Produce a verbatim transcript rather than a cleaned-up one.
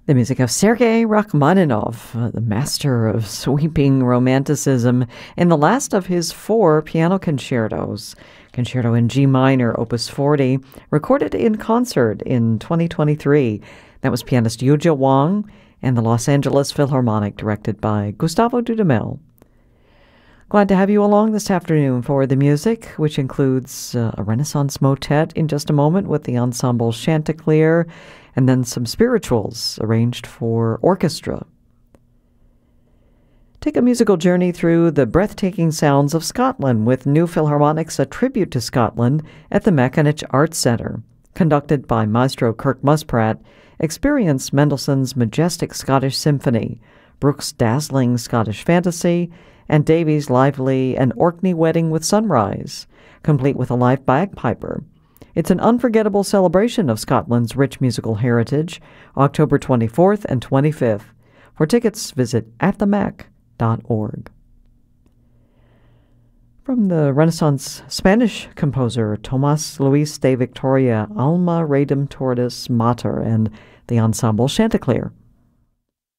The music of Sergei Rachmaninoff, uh, the master of sweeping romanticism, in the last of his four piano concertos, Concerto in G minor, Opus forty, recorded in concert in twenty twenty-three. That was pianist Yujia Wang and the Los Angeles Philharmonic, directed by Gustavo Dudamel. Glad to have you along this afternoon for the music, which includes uh, a Renaissance motet in just a moment with the ensemble Chanticleer, and then some spirituals arranged for orchestra. Take a musical journey through the breathtaking sounds of Scotland with New Philharmonic's A Tribute to Scotland at the Mackinich Arts Centre. Conducted by Maestro Kirk Musprat, experience Mendelssohn's majestic Scottish symphony, Brooks' dazzling Scottish fantasy, and Davies' lively An Orkney Wedding with Sunrise, complete with a live bagpiper. It's an unforgettable celebration of Scotland's rich musical heritage, October twenty-fourth and twenty-fifth. For tickets, visit at the mac dot org. From the Renaissance Spanish composer Tomás Luis de Victoria, Alma Redemptoris Mater, and the ensemble Chanticleer.